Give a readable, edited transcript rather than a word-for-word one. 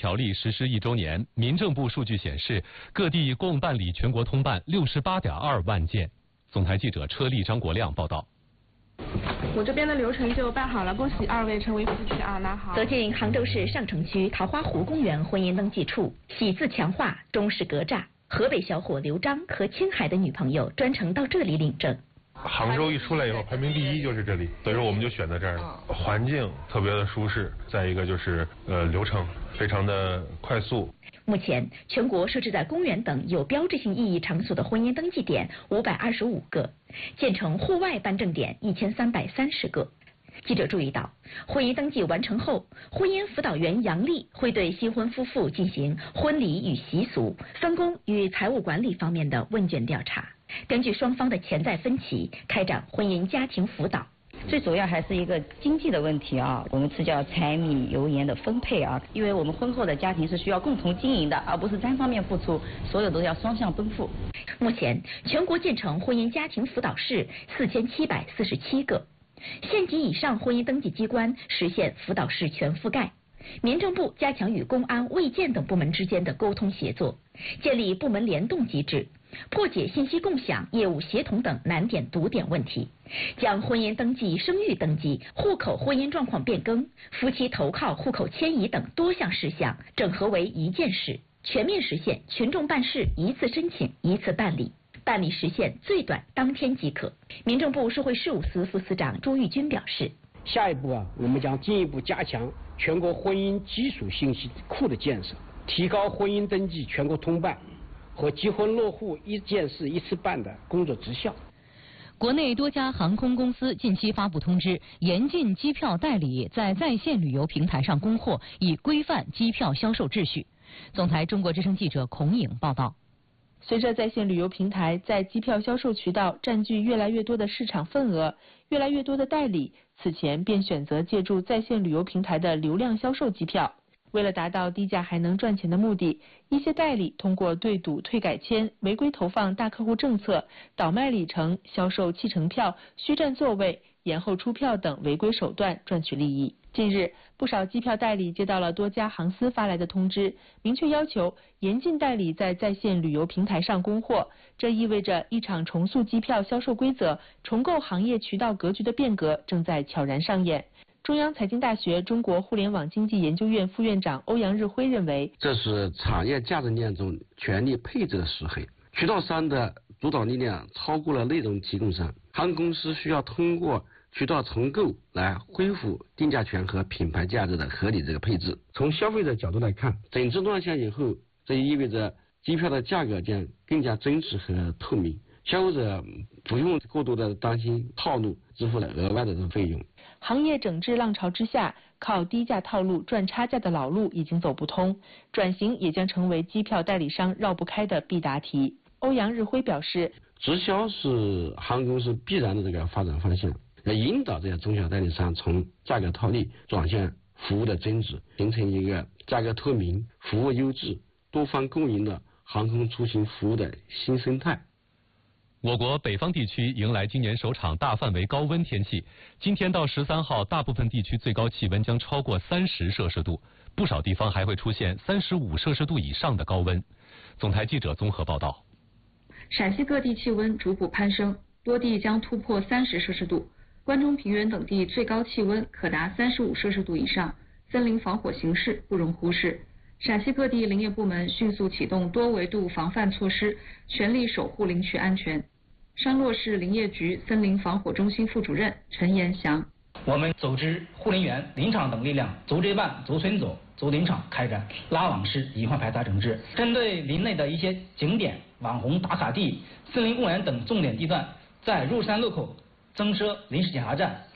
条例实施1周年，民政部数据显示，各地共办理全国通办68.2万件。总台记者车丽、张国亮报道。 我这边的流程就办好了，恭喜2位成为夫妻啊！那好。 走进杭州市上城区桃花湖公园婚姻登记处，喜字强化，中式格栅。河北小伙刘章和青海的女朋友专程到这里领证。 杭州一出来以后，排名第1就是这里，所以说我们就选在这儿了。环境特别的舒适，再一个就是流程非常的快速。 目前，全国设置在公园等有标志性意义场所的婚姻登记点525个，建成户外办证点1330个。记者注意到，婚姻登记完成后，婚姻辅导员杨丽会对新婚夫妇进行婚礼与习俗、分工与财务管理方面的问卷调查，根据双方的潜在分歧，开展婚姻家庭辅导。 最主要还是一个经济的问题啊，我们是叫柴米油盐的分配啊，因为我们婚后的家庭是需要共同经营的，而不是单方面付出，所有都要双向奔赴。 目前，全国建成婚姻家庭辅导室4747个，县级以上婚姻登记机关实现辅导室全覆盖。民政部加强与公安、卫健等部门之间的沟通协作，建立部门联动机制，破解信息共享、业务协同等难点堵点问题，将婚姻登记、生育登记、户口婚姻状况变更、夫妻投靠、户口迁移等多项事项整合为一件事，全面实现群众办事一次申请一次办理，办理时限最短当天即可。民政部社会事务司副司长朱玉军表示， 下一步我们将进一步加强全国婚姻基础信息库的建设，提高婚姻登记全国通办和结婚落户一件事一次办的工作质效。 国内多家航空公司近期发布通知，严禁机票代理在线旅游平台上供货，以规范机票销售秩序。总台中国之声记者孔颖报道。 随着在线旅游平台在机票销售渠道占据越来越多的市场份额，越来越多的代理此前便选择借助在线旅游平台的流量销售机票。为了达到低价还能赚钱的目的，一些代理通过对赌、退改签、违规投放大客户政策、倒卖里程、销售弃乘票、虚占座位、延后出票等违规手段赚取利益。近日，不少机票代理接到了多家航司发来的通知，明确要求严禁代理在线旅游平台上供货。这意味着一场重塑机票销售规则、重构行业渠道格局的变革正在悄然上演。中央财经大学中国互联网经济研究院副院长欧阳日辉认为， 这是产业价值链中权力配置的失衡，渠道商的主导力量超过了内容提供商，航空公司需要通过渠道重构来恢复定价权和品牌价值的合理配置。从消费者角度来看，整治乱象以后，这意味着机票的价格将更加真实和透明，消费者不用过度的担心套路支付了额外的费用。 行业整治浪潮之下，靠低价套路赚差价的老路已经走不通，转型也将成为机票代理商绕不开的必答题。欧阳日辉表示， 直销是航空公司必然的发展方向，要引导这些中小代理商从价格套利转向服务的增值，形成一个价格透明、服务优质、多方共赢的航空出行服务的新生态。 我国北方地区迎来今年首场大范围高温天气，今天到13号，大部分地区最高气温将超过30摄氏度，不少地方还会出现35摄氏度以上的高温。总台记者综合报道。 陕西各地气温逐步攀升，多地将突破30摄氏度，关中平原等地最高气温可达35摄氏度以上，森林防火形势不容忽视。陕西各地林业部门迅速启动多维度防范措施，全力守护林区安全。商洛市林业局森林防火中心副主任陈延祥， 我们组织护林员、林场等力量，逐街办、逐村走、逐林场开展拉网式隐患排查整治，针对林内的一些景点、网红打卡地、森林公园等重点地段，在入山路口增设临时检查站，